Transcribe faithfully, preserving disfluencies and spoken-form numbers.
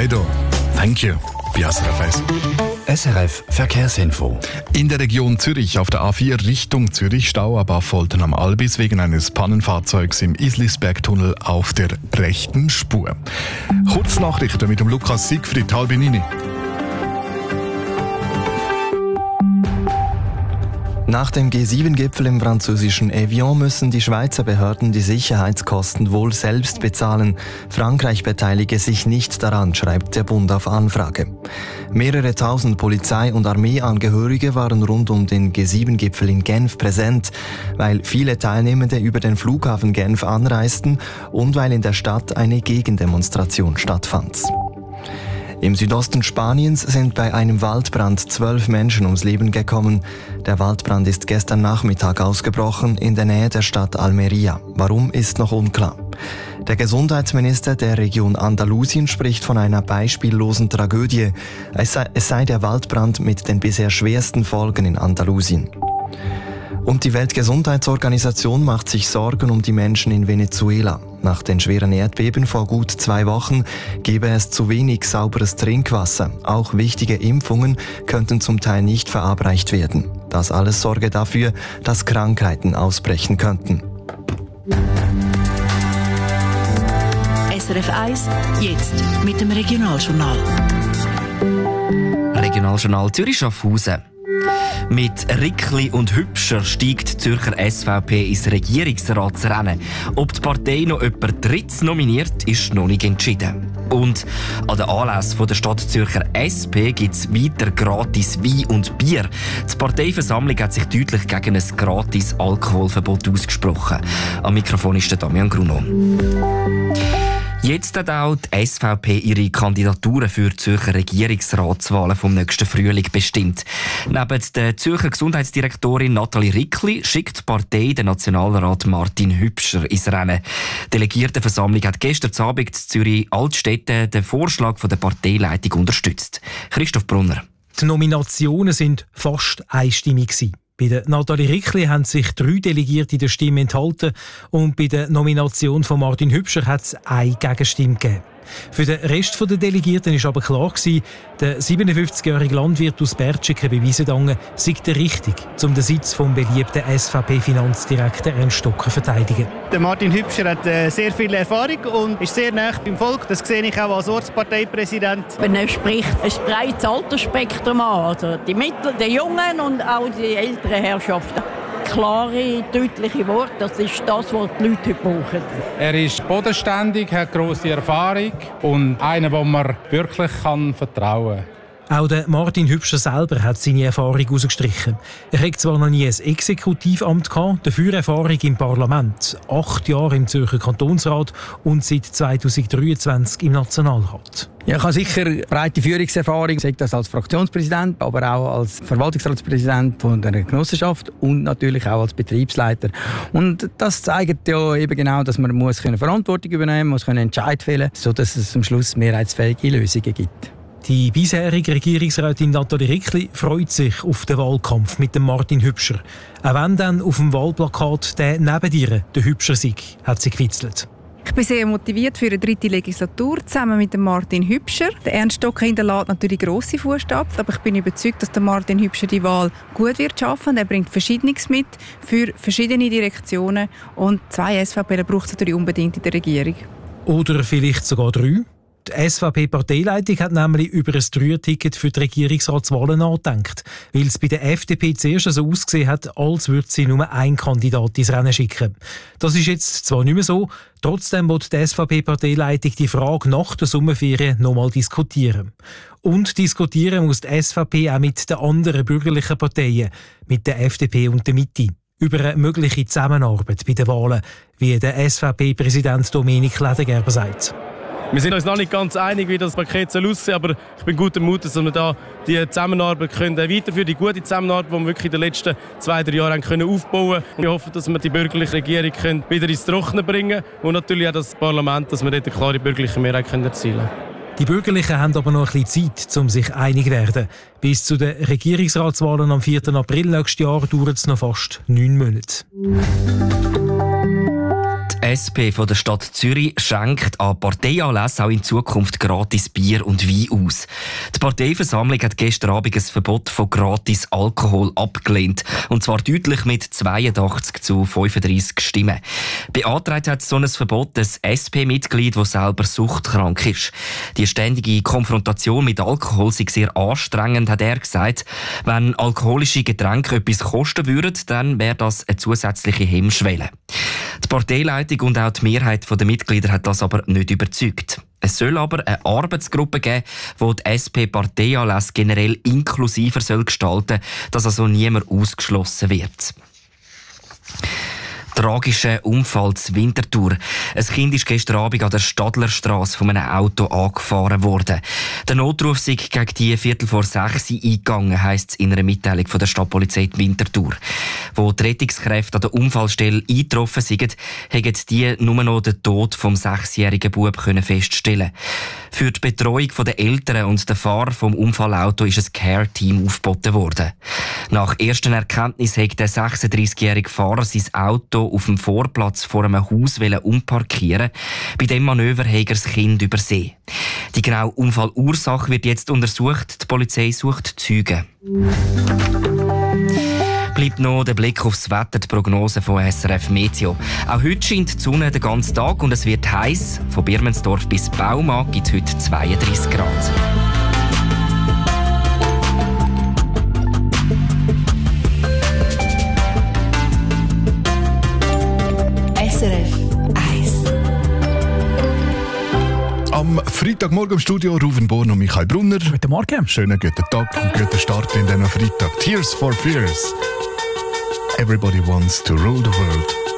Guido. Thank you. Bei S R F eins. S R F Verkehrsinfo. In der Region Zürich auf der A vier Richtung Zürich Stau ab Affoltern am Albis wegen eines Pannenfahrzeugs im Islisbergtunnel auf der rechten Spur. Kurznachrichten mit dem Lukas Siegfried, halb neun. Nach dem G sieben Gipfel im französischen Evian müssen die Schweizer Behörden die Sicherheitskosten wohl selbst bezahlen. Frankreich beteilige sich nicht daran, schreibt der Bund auf Anfrage. Mehrere tausend Polizei- und Armeeangehörige waren rund um den G sieben Gipfel in Genf präsent, weil viele Teilnehmende über den Flughafen Genf anreisten und weil in der Stadt eine Gegendemonstration stattfand. Im Südosten Spaniens sind bei einem Waldbrand zwölf Menschen ums Leben gekommen. Der Waldbrand ist gestern Nachmittag ausgebrochen in der Nähe der Stadt Almería. Warum, ist noch unklar. Der Gesundheitsminister der Region Andalusien spricht von einer beispiellosen Tragödie. Es sei, es sei der Waldbrand mit den bisher schwersten Folgen in Andalusien. Und die Weltgesundheitsorganisation macht sich Sorgen um die Menschen in Venezuela. Nach den schweren Erdbeben vor gut zwei Wochen gebe es zu wenig sauberes Trinkwasser. Auch wichtige Impfungen könnten zum Teil nicht verabreicht werden. Das alles sorge dafür, dass Krankheiten ausbrechen könnten. S R F eins, jetzt mit dem Regionaljournal. Regionaljournal Zürich-Schaffhausen. Mit Rickli und Hübscher steigt die Zürcher S V P ins Regierungsratsrennen. Ob die Partei noch jemand Drittes nominiert, ist noch nicht entschieden. Und an den Anlässen der Stadt Zürcher S P gibt es weiter gratis Wein und Bier. Die Parteiversammlung hat sich deutlich gegen ein gratis Alkoholverbot ausgesprochen. Am Mikrofon ist der Damian Gruno. Jetzt hat auch die S V P ihre Kandidaturen für die Zürcher Regierungsratswahlen vom nächsten Frühling bestimmt. Neben der Zürcher Gesundheitsdirektorin Nathalie Rickli schickt die Partei den Nationalrat Martin Hübscher ins Rennen. Die Delegiertenversammlung hat gestern Abend in Zürich Altstädte den Vorschlag von der Parteileitung unterstützt. Christoph Brunner. Die Nominationen sind fast einstimmig gewesen. Bei der Nathalie Rickli haben sich drei Delegierte der Stimme enthalten und bei der Nomination von Martin Hübscher hat es eine Gegenstimme gegeben. Für den Rest der Delegierten war aber klar gewesen, der siebenundfünfzigjährige Landwirt aus Bertschiken bei Wiesendangen sei der Richtige, um den Sitz vom beliebten S V P-Finanzdirektor Ernst Stocker zu verteidigen. Der Martin Hübscher hat äh, sehr viel Erfahrung und ist sehr nah beim Volk. Das sehe ich auch als Ortsparteipräsident. Man spricht ein breites Altersspektrum an, also die Mittel, die Jungen und auch die älteren Herrschaften. Klare, deutliche Worte, das ist das, was die Leute heute brauchen. Er ist bodenständig, hat grosse Erfahrung und einer, dem man wirklich kann vertrauen kann. Auch der Martin Hübscher selber hat seine Erfahrung herausgestrichen. Er hat zwar noch nie ein Exekutivamt gehabt, dafür Erfahrung im Parlament. Acht Jahre im Zürcher Kantonsrat und seit zweitausenddreiundzwanzig im Nationalrat. Ja, ich habe sicher breite Führungserfahrung, sei das als Fraktionspräsident, aber auch als Verwaltungsratspräsident von der Genossenschaft und natürlich auch als Betriebsleiter. Und das zeigt ja eben genau, dass man muss Verantwortung übernehmen muss, muss Entscheid fällen, sodass es am Schluss mehrheitsfähige Lösungen gibt. Die bisherige Regierungsrätin Nathalie Rickli freut sich auf den Wahlkampf mit dem Martin Hübscher. Auch wenn dann auf dem Wahlplakat der neben ihr, der Hübscher sei, hat sie gewitzelt. Ich bin sehr motiviert für eine dritte Legislatur zusammen mit dem Martin Hübscher. Der Ernst Stocker hinterlässt natürlich grosse Fußstapfen, aber ich bin überzeugt, dass der Martin Hübscher die Wahl gut wird schaffen. Er bringt Verschiedenes mit für verschiedene Direktionen und zwei SVPler braucht es natürlich unbedingt in der Regierung. Oder vielleicht sogar drei. Die S V P-Parteileitung hat nämlich über ein Dreierticket für die Regierungsratswahlen nachgedacht, weil es bei der F D P zuerst so ausgesehen hat, als würde sie nur einen Kandidat ins Rennen schicken. Das ist jetzt zwar nicht mehr so, trotzdem wird die S V P-Parteileitung die Frage nach der Sommerferien nochmal diskutieren. Und diskutieren muss die S V P auch mit den anderen bürgerlichen Parteien, mit der F D P und der Mitte, über eine mögliche Zusammenarbeit bei den Wahlen, wie der S V P-Präsident Dominik Ledergerber sagt. Wir sind uns noch nicht ganz einig, wie das Paket soll aussehen soll, aber ich bin guter Mutes, dass wir da die Zusammenarbeit können weiterführen, die gute Zusammenarbeit, die wir wirklich in den letzten zwei, drei Jahren können aufbauen können. Wir hoffen, dass wir die bürgerliche Regierung können wieder ins Trockene bringen und natürlich auch das Parlament, dass wir dort eine klare bürgerliche Mehrheit können erzielen können. Die Bürgerlichen haben aber noch ein bisschen Zeit, um sich einig zu werden. Bis zu den Regierungsratswahlen am vierten April nächstes Jahr dauert es noch fast neun Monate. Die S P von der Stadt Zürich schenkt an Parteianlässen auch in Zukunft gratis Bier und Wein aus. Die Parteiversammlung hat gestern Abend ein Verbot von gratis Alkohol abgelehnt. Und zwar deutlich mit zweiundachtzig zu fünfunddreissig Stimmen. Beantragt hat so ein Verbot ein S P-Mitglied, das selber suchtkrank ist. Die ständige Konfrontation mit Alkohol sei sehr anstrengend, hat er gesagt. Wenn alkoholische Getränke etwas kosten würden, dann wäre das eine zusätzliche Hemmschwelle. Die Parteileitung und auch die Mehrheit der Mitglieder hat das aber nicht überzeugt. Es soll aber eine Arbeitsgruppe geben, die die S P-Parteianlässe generell inklusiver soll gestalten soll, dass also niemand ausgeschlossen wird. Tragischer Unfall zu Winterthur. Ein Kind ist gestern Abend an der Stadlerstrasse von einem Auto angefahren worden. Der Notruf sei gegen die Viertel vor sechs eingegangen, heisst es in einer Mitteilung von der Stadtpolizei Winterthur. Wo die Rettungskräfte an der Unfallstelle eingetroffen sind, haben die nur noch den Tod vom sechsjährigen Bub feststellen. Für die Betreuung der Eltern und der Fahrer vom Unfallauto ist ein Care-Team aufgeboten worden. Nach ersten Erkenntnissen hat der sechsunddreißigjährige Fahrer sein Auto auf dem Vorplatz vor einem Haus umparkieren. Bei diesem Manöver hat er das Kind übersehen. Die genaue Unfallursache wird jetzt untersucht. Die Polizei sucht Zeugen. Bleibt noch der Blick aufs Wetter, die Prognose von S R F Meteo. Auch heute scheint die Sonne den ganzen Tag und es wird heiß. Von Birmensdorf bis Baumarkt gibt es heute zweiunddreissig Grad. S R F eins. Am Freitagmorgen im Studio Ruven Born und Michael Brunner. Guten Morgen. Schönen guten Tag und guten Start in diesen Freitag. Tears for Fears. Everybody wants to rule the world.